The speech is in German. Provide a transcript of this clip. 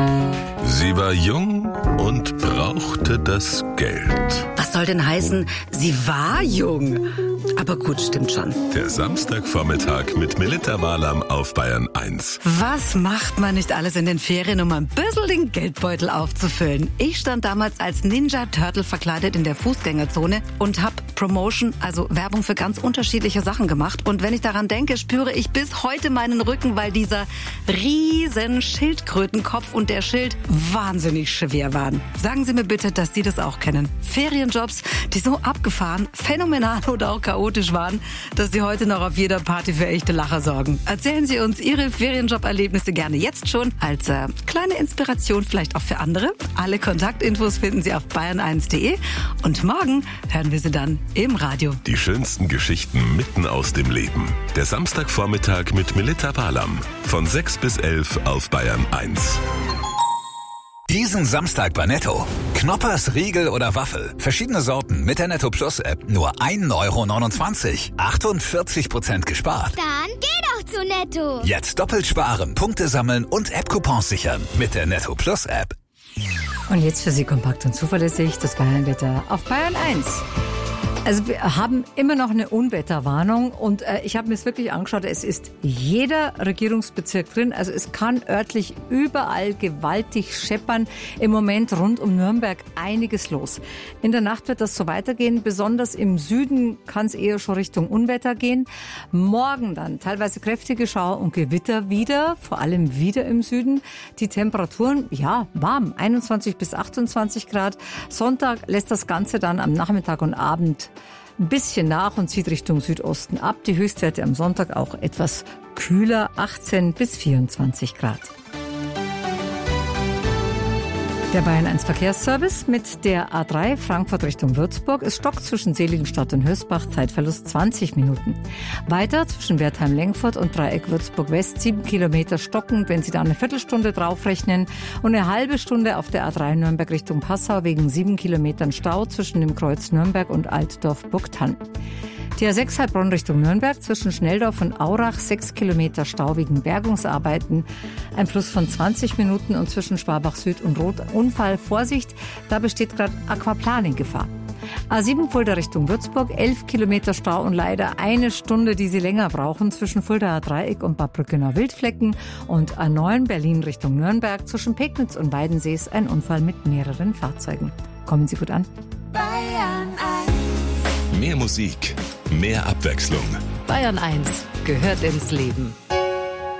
Sie war jung und brauchte das Geld. Was soll denn heißen, sie war jung? Aber gut, stimmt schon. Der Samstagvormittag mit Melitta Walam auf Bayern 1. Was macht man nicht alles in den Ferien, um ein bisschen den Geldbeutel aufzufüllen? Ich stand damals als Ninja Turtle verkleidet in der Fußgängerzone und habe Promotion, also Werbung für ganz unterschiedliche Sachen gemacht. Und wenn ich daran denke, spüre ich bis heute meinen Rücken, weil dieser riesen Schildkrötenkopf und der Schild wahnsinnig schwer waren. Sagen Sie mir bitte, dass Sie das auch kennen. Ferienjobs, die so abgefahren, phänomenal oder auch chaotisch waren, dass Sie heute noch auf jeder Party für echte Lacher sorgen. Erzählen Sie uns Ihre Ferienjob-Erlebnisse gerne jetzt schon als kleine Inspiration vielleicht auch für andere. Alle Kontaktinfos finden Sie auf bayern1.de und morgen hören wir sie dann im Radio. Die schönsten Geschichten mitten aus dem Leben. Der Samstagvormittag mit Melitta Walam. Von 6 bis 11 auf Bayern 1. Diesen Samstag bei Netto. Knoppers, Riegel oder Waffel. Verschiedene Sorten mit der Netto Plus App. Nur 1,29 €. 48% gespart. Dann geh doch zu Netto. Jetzt doppelt sparen, Punkte sammeln und App-Coupons sichern mit der Netto Plus App. Und jetzt für Sie kompakt und zuverlässig das Bayernwetter auf Bayern 1. Also wir haben immer noch eine Unwetterwarnung und ich habe mir es wirklich angeschaut, es ist jeder Regierungsbezirk drin, also es kann örtlich überall gewaltig scheppern. Im Moment rund um Nürnberg einiges los. In der Nacht wird das so weitergehen, besonders im Süden kann es eher schon Richtung Unwetter gehen. Morgen dann teilweise kräftige Schauer und Gewitter wieder, vor allem wieder im Süden. Die Temperaturen, ja, warm, 21 bis 28 Grad. Sonntag lässt das Ganze dann am Nachmittag und Abend ein bisschen nach und zieht Richtung Südosten ab. Die Höchstwerte am Sonntag auch etwas kühler, 18 bis 24 Grad. Der Bayern 1 Verkehrsservice mit der A3 Frankfurt Richtung Würzburg. Es stockt zwischen Seligenstadt und Hösbach, Zeitverlust 20 Minuten. Weiter zwischen Wertheim-Lengfurt und Dreieck Würzburg-West 7 Kilometer stockend, wenn Sie da eine Viertelstunde draufrechnen. Und eine halbe Stunde auf der A3 Nürnberg Richtung Passau wegen 7 Kilometern Stau zwischen dem Kreuz Nürnberg und Altdorf-Burgthann. Die A6 Heilbronn Richtung Nürnberg zwischen Schnelldorf und Aurach 6 Kilometer Stau wegen Bergungsarbeiten. Ein Plus von 20 Minuten und zwischen Schwabach Süd und Roth Unfall. Vorsicht, da besteht gerade Aquaplaning-Gefahr. A7 Fulda Richtung Würzburg 11 Kilometer Stau und leider eine Stunde, die Sie länger brauchen zwischen Fuldaer Dreieck und Bad Brückenau-Wildflecken. Und A9 Berlin Richtung Nürnberg zwischen Pegnitz und Weidensees ein Unfall mit mehreren Fahrzeugen. Kommen Sie gut an. Bayern 1. Mehr Musik, mehr Abwechslung. Bayern 1 gehört ins Leben.